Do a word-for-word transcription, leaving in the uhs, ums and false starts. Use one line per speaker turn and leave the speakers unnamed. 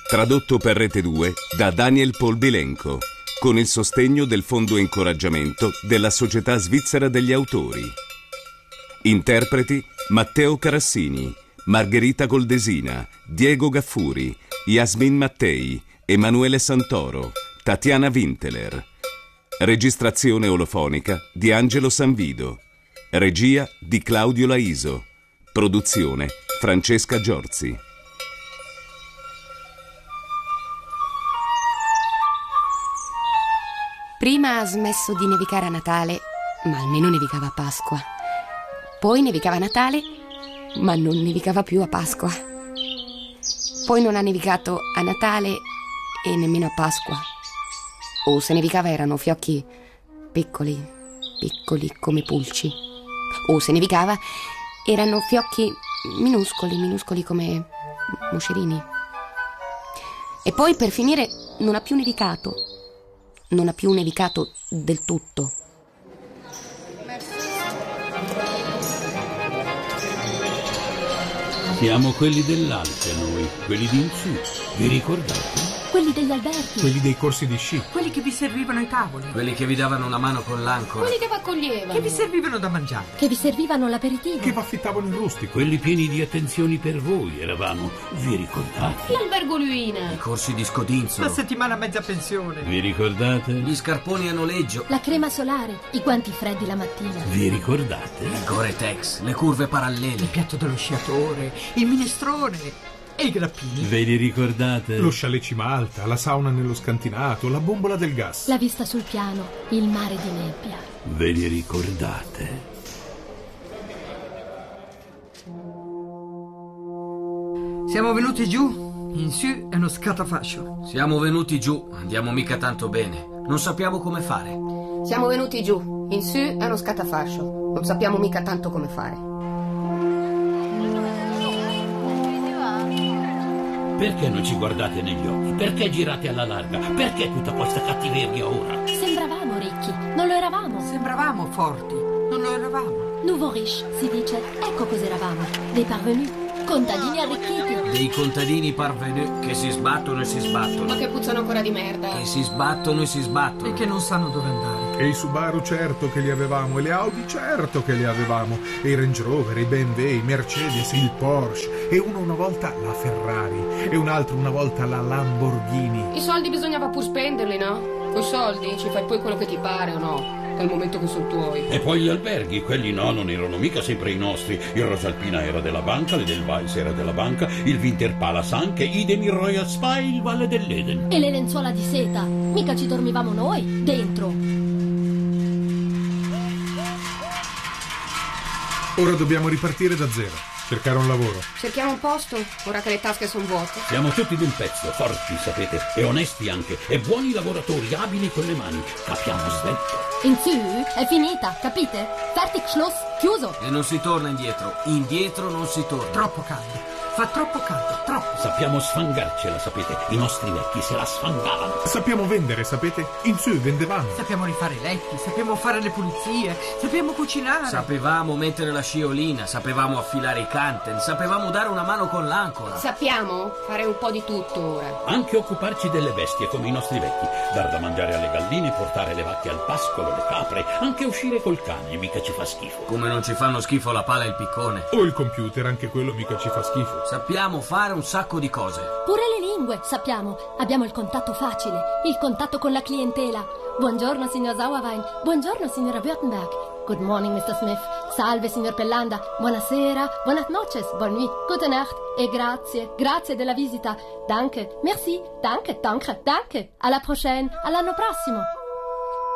Tradotto per Rete due da Daniel Polbilenco, con il sostegno del Fondo Incoraggiamento della Società Svizzera degli Autori. Interpreti: Matteo Carassini, Margherita Goldesina, Diego Gaffuri, Yasmin Mattei, Emanuele Santoro, Tatiana Winteler. Registrazione olofonica di Angelo Sanvido. Regia di Claudio Laiso. Produzione Francesca Giorzi.
Prima ha smesso di nevicare a Natale, ma almeno nevicava a Pasqua. Poi nevicava a Natale, ma non nevicava più a Pasqua. Poi non ha nevicato a Natale e nemmeno a Pasqua. O se nevicava erano fiocchi piccoli, piccoli come pulci. O se nevicava erano fiocchi minuscoli, minuscoli come moscerini. E poi per finire non ha più nevicato. Non ha più nevicato del tutto.
Siamo quelli dell'Alpe noi, quelli di in su. Vi ricordate?
Quelli degli alberghi.
Quelli dei corsi di sci.
Quelli che vi servivano i tavoli.
Quelli che vi davano una mano con l'ancora.
Quelli che vi accoglievano.
Che vi servivano da mangiare.
Che vi servivano l'aperitivo.
Che vi affittavano il rustico.
Quelli pieni di attenzioni per voi eravamo. Vi ricordate?
L'albergo Luina.
I corsi di scodinzo.
La settimana a mezza pensione.
Vi ricordate?
Gli scarponi a noleggio.
La crema solare. I guanti freddi la mattina.
Vi ricordate?
Il Gore-Tex. Le curve parallele.
Il piatto dello sciatore. Il minestrone. E i grappini.
Ve li ricordate?
Lo chalet cima alta, la sauna nello scantinato, la bombola del gas.
La vista sul piano, il mare di nebbia.
Ve li ricordate?
Siamo venuti giù, in su è uno scatafascio.
Siamo venuti giù, andiamo mica tanto bene. Non sappiamo come fare.
Siamo venuti giù, in su è uno scatafascio. Non sappiamo mica tanto come fare.
Perché non ci guardate negli occhi? Perché girate alla larga? Perché tutta questa cattiveria ora?
Sembravamo ricchi, non lo eravamo.
Sembravamo forti, non lo eravamo.
Nouveau riche, si dice. Ecco cos'eravamo. Dei parvenus, contadini arricchiti.
Dei contadini parvenus che si sbattono e si sbattono.
Ma che puzzano ancora di merda.
Che si sbattono e si sbattono.
E che non sanno dove andare.
E i Subaru certo che li avevamo, e le Audi certo che li avevamo, e i Range Rover, i B M W, i Mercedes, il Porsche, e uno una volta la Ferrari, e un altro una volta la Lamborghini.
I soldi bisognava pur spenderli, no? Coi soldi ci fai poi quello che ti pare o no? Dal momento che sono tuoi.
E poi gli alberghi, quelli no, non erano mica sempre i nostri. Il Rosalpina era della banca, l'Edelweiss era della banca, il Winter Palace anche, idem il Royal Spa e il Valle dell'Eden.
E le lenzuola di seta, mica ci dormivamo noi, dentro.
Ora dobbiamo ripartire da zero, cercare un lavoro.
Cerchiamo un posto, ora che le tasche sono vuote.
Siamo tutti d'un pezzo, forti, sapete, e onesti anche, e buoni lavoratori, abili con le mani. Capiamo svelto.
In su è finita, capite? Fertig, Schluss, chiuso.
E non si torna indietro. Indietro non si torna.
Troppo caldo. Fa troppo caldo, troppo.
Sappiamo sfangarcela, sapete. I nostri vecchi se la sfangavano.
Sappiamo vendere, sapete? In su vendevamo.
Sappiamo rifare i letti, sappiamo fare le pulizie, sappiamo cucinare.
Sapevamo mettere la sciolina, sapevamo affilare i canten, sapevamo dare una mano con l'ancora.
Sappiamo fare un po' di tutto ora.
Anche occuparci delle bestie come i nostri vecchi. Dar da mangiare alle galline, portare le vacche al pascolo, le capre, anche uscire col cane, mica ci fa schifo.
Come non ci fanno schifo la pala e il piccone.
O il computer, anche quello mica ci fa schifo.
Sappiamo fare un sacco di cose.
Pure le lingue, sappiamo. Abbiamo il contatto facile, il contatto con la clientela. Buongiorno, signor Sauerwein. Buongiorno, signora Württemberg. Good morning, mister Smith. Salve, signor Pellanda. Buonasera. Buenas noches. Bonne nuit. Gute Nacht. E grazie. Grazie della visita. Danke. Merci. Danke, danke, danke. Alla prochaine. All'anno prossimo.